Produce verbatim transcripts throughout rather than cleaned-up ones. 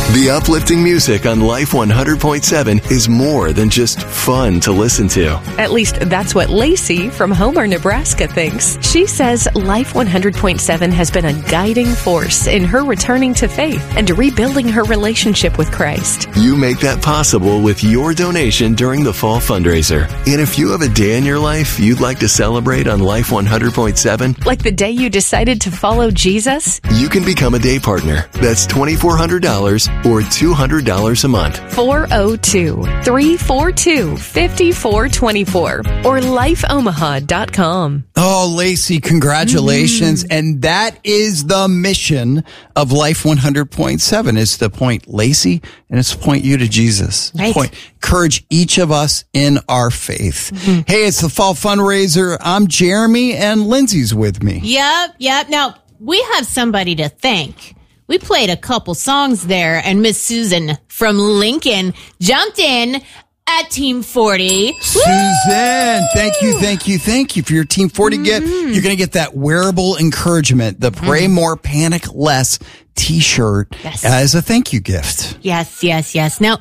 The uplifting music on Life one hundred point seven is more than just fun to listen to. At least that's what Lacey from Homer, Nebraska thinks. She says Life one hundred point seven has been a guiding force in her returning to faith and rebuilding her relationship with Christ. You make that possible with your donation during the fall fundraiser. And if you have a day in your life you'd like to celebrate on Life one hundred point seven, like the day you decided to follow Jesus, you can become a day partner. That's twenty-four hundred dollars or two hundred dollars a month. four oh two, three four two, five four two four or life omaha dot com. Oh, Lacey, congratulations. Mm-hmm. And that is the mission of Life one hundred point seven, is to point Lacey and it's to point you to Jesus. Right. Point, encourage each of us in our faith. Mm-hmm. Hey, it's the fall fundraiser. I'm Jeremy and Lindsay's with me. Yep, yep. Now, we have somebody to thank. We played a couple songs there, and Miss Susan from Lincoln jumped in at Team forty. Susan, Woo! thank you, thank you, thank you for your Team forty mm-hmm. gift. You're going to get that wearable encouragement, the Pray mm-hmm. More, Panic Less t-shirt yes. as a thank you gift. Yes, yes, yes. Now,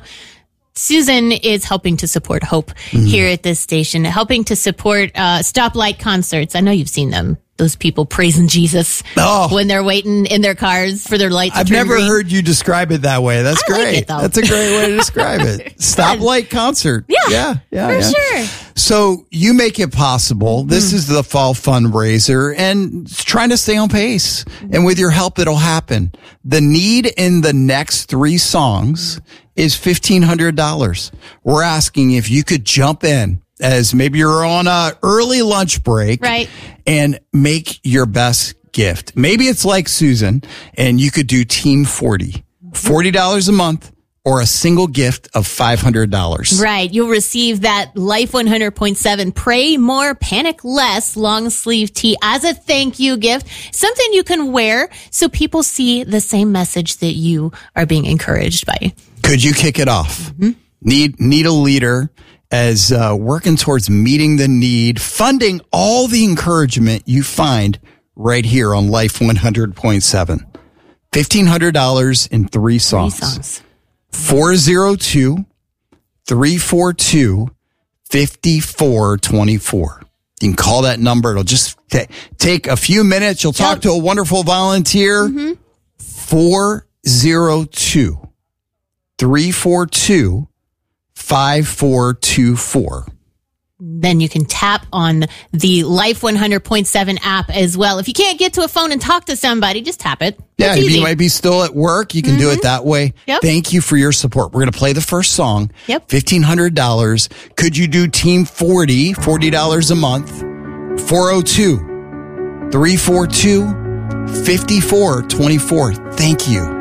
Susan is helping to support Hope mm-hmm. here at this station, helping to support uh, stoplight concerts. I know you've seen them. Those people praising Jesus oh. when they're waiting in their cars for their lights to I've turn never green. heard you describe it that way. That's I great. Like it, though. That's a great way to describe it. Stoplight concert. Yeah, yeah, yeah for yeah. sure. So you make it possible. This mm. is the fall fundraiser and trying to stay on pace. And with your help, it'll happen. The need in the next three songs is fifteen hundred dollars. We're asking if you could jump in as maybe you're on a early lunch break, right, and make your best gift. Maybe it's like Susan and you could do Team forty, forty dollars a month or a single gift of five hundred dollars. Right. You'll receive that Life one hundred point seven Pray More, Panic Less long sleeve tee as a thank you gift, something you can wear so people see the same message that you are being encouraged by. Could you kick it off? Mm-hmm. Need, need a leader as uh, working towards meeting the need, funding all the encouragement you find right here on Life one hundred point seven. fifteen hundred dollars in three songs. Three songs. four oh two, three four two, five four two four. You can call that number. It'll just t- take a few minutes. You'll talk yep. to a wonderful volunteer. Mm-hmm. four oh two, three four two, five four two four. Then you can tap on the Life one hundred point seven app as well. If you can't get to a phone and talk to somebody, just tap it. Yeah, if you might be still at work, you can mm-hmm. do it that way. Yep. Thank you for your support. We're going to play the first song. Yep. fifteen hundred dollars. Could you do Team forty, forty dollars a month? four oh two, three four two, five four two four. Thank you.